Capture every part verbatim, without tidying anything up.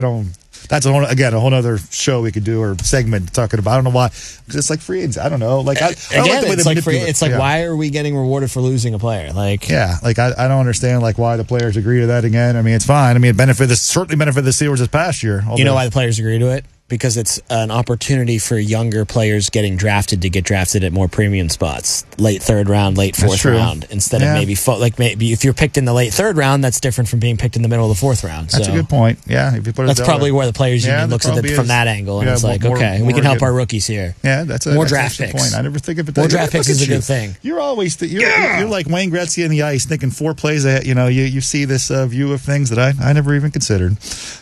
don't. That's a whole, again a whole other show we could do or segment talking about. I don't know why. Because it's like free agents. I don't know. Like I, again, I don't like it's like free, it's like yeah. why are we getting rewarded for losing a player? Like yeah, like I, I don't understand like why the players agree to that again. I mean, it's fine. I mean, it benefited this certainly benefited the Steelers this past year. You know why the players agree to it? Because it's an opportunity for younger players getting drafted to get drafted at more premium spots, late third round, late fourth round, instead yeah. of maybe fo- like maybe if you're picked in the late third round, that's different from being picked in the middle of the fourth round. That's so a good point. Yeah, if you put it that's that probably way. where the players union yeah, looks at it from that angle, and yeah, it's like, more, okay, more we can help good. our rookies here. Yeah, that's a more that's draft a picks. point. I never think of it. More that draft picks is a good thing. You're always th- you're, yeah. you're like Wayne Gretzky in the ice, thinking four plays ahead. You know, you you see this uh, view of things that I I never even considered.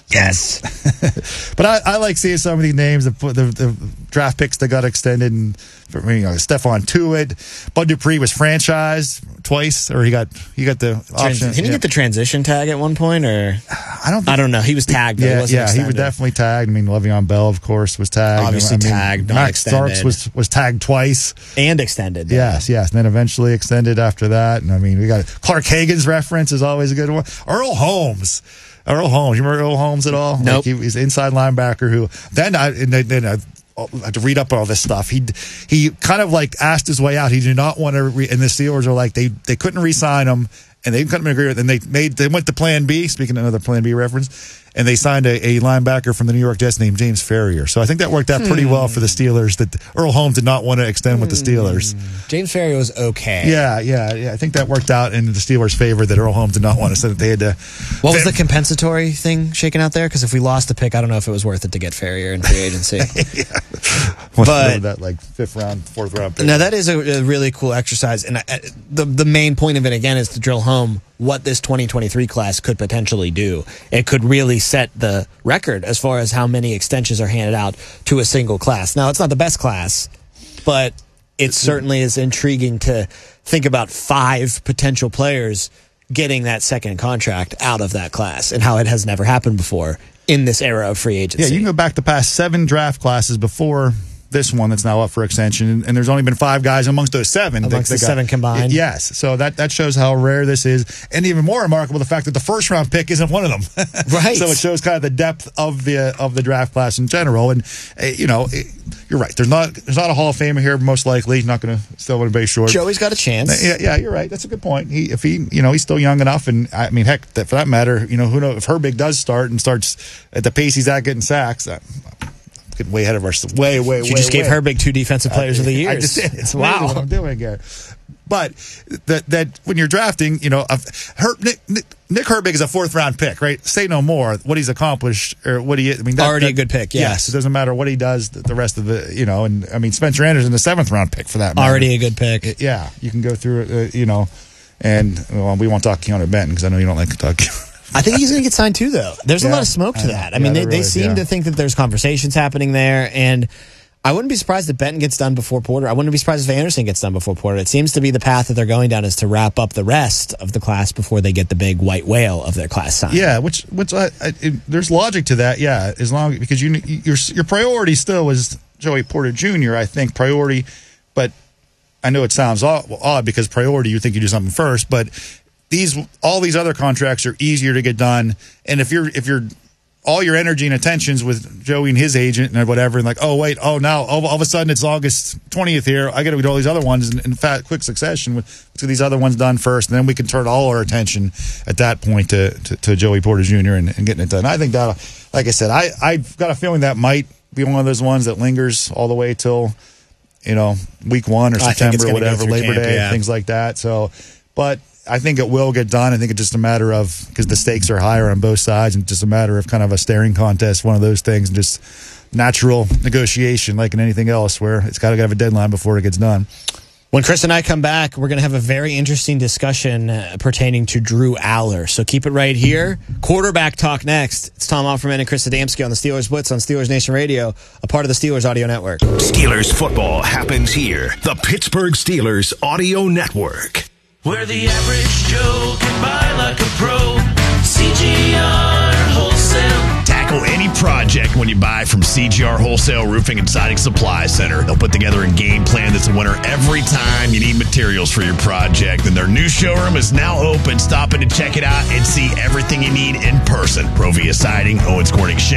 Yes, but I, I like seeing some of these names, the, the, the draft picks that got extended, and for me, you know, Stephon Tuitt, Bud Dupree was franchised twice, or he got he got the Trans- option. Didn't he yeah. get the transition tag at one point, or I don't. Think, I don't know. He was tagged. Yeah, he wasn't yeah, extended. he was definitely tagged. I mean, Le'Veon Bell, of course, was tagged. Obviously I mean, tagged, not Max extended. Starks was was tagged twice and extended. Yes, yeah. yes, and then eventually extended after that. And I mean, we got Clark Hagan's reference is always a good one. Earl Holmes. Earl Holmes. You remember Earl Holmes at all? Nope. Like he, he's an inside linebacker who then I and then, then I, I had to read up on all this stuff. He he kind of like asked his way out. He did not want to. Re, and the Steelers are like they they couldn't re-sign him, and they couldn't agree with. And they made they went to Plan B. Speaking of another Plan B reference. And they signed a, a linebacker from the New York Jets named James Ferrier. So I think that worked out pretty hmm. well for the Steelers. That Earl Holmes did not want to extend with the Steelers. James Ferrier was okay. Yeah, yeah, yeah. I think that worked out in the Steelers' favor that Earl Holmes did not want to, so that they had to. What was the compensatory thing shaken out there? Because if we lost the pick, I don't know if it was worth it to get Ferrier in free agency. yeah. But that like fifth round, fourth round pick. Now that is a, a really cool exercise, and I, the the main point of it again is to drill home what this twenty twenty-three class could potentially do. It could really set the record as far as how many extensions are handed out to a single class. Now, it's not the best class, but it certainly is intriguing to think about five potential players getting that second contract out of that class and how it has never happened before in this era of free agency. Yeah, you can go back to past seven draft classes before this one that's now up for extension, and there's only been five guys amongst those seven. Amongst that, the that seven got, combined? Yes. So that, that shows how rare this is, and even more remarkable, the fact that the first round pick isn't one of them. Right. So it shows kind of the depth of the of the draft class in general. And, uh, you know, it, you're right. There's not there's not a Hall of Famer here, most likely. He's not going to still want to be short. Joey's got a chance. Yeah, yeah, you're right. That's a good point. He, if he, you know, he's still young enough, and I mean, heck, that, for that matter, you know, who knows if Herbig does start and starts at the pace he's at getting sacks. Uh, getting way ahead of our way, way, you way. You just way. gave Herbig two defensive players I, of the year. I just did. It's wow. what I'm doing here. But that that when you're drafting, you know, Her, Nick, Nick, Nick Herbig is a fourth round pick, right? Say no more. What he's accomplished, or what he, I mean, that, already that, a good pick. Yes. yes, it doesn't matter what he does. The rest of the, you know, and I mean, Spencer Anderson, the seventh round pick for that matter. Already a good pick. Yeah, you can go through it, uh, you know, and well, we won't talk Keanu Benton because I know you don't like to talk. I think he's going to get signed too, though. There's yeah, a lot of smoke to that. I yeah, mean, they, really they is, seem yeah. to think that there's conversations happening there, and I wouldn't be surprised if Benton gets done before Porter. I wouldn't be surprised if Anderson gets done before Porter. It seems to be the path that they're going down is to wrap up the rest of the class before they get the big white whale of their class signed. Yeah, which which I, I, it, there's logic to that. Yeah, as long because you your your priority still was Joey Porter Junior I think priority, but I know it sounds odd because priority you think you do something first, but these all these other contracts are easier to get done, and if you're if you're all your energy and attentions with Joey and his agent and whatever, and like, oh, wait, oh, now all, all of a sudden it's August twentieth here. I got to do all these other ones in, in fat, quick succession. Let's get these other ones done first, and then we can turn all our attention at that point to, to, to Joey Porter Junior and, and getting it done. I think that, like I said, I, I've got a feeling that might be one of those ones that lingers all the way till, you know, week one or September or whatever, Labor camp, Day, yeah. things like that. So, but I think it will get done. I think it's just a matter of, because the stakes are higher on both sides, and just a matter of kind of a staring contest, one of those things, and just natural negotiation like in anything else where it's got to have a deadline before it gets done. When Chris and I come back, we're going to have a very interesting discussion uh, pertaining to Drew Aller. So keep it right here. Quarterback talk next. It's Tom Offerman and Chris Adamski on the Steelers Blitz on Steelers Nation Radio, a part of the Steelers Audio Network. Steelers football happens here. The Pittsburgh Steelers Audio Network. Where the average Joe can buy like a pro. C G R Wholesale. Tackle any project when you buy from C G R Wholesale Roofing and Siding Supply Center. They'll put together a game plan that's a winner every time you need materials for your project. And their new showroom is now open. Stop in to check it out and see everything you need in person. Provia Siding, Owens Corning Shingles,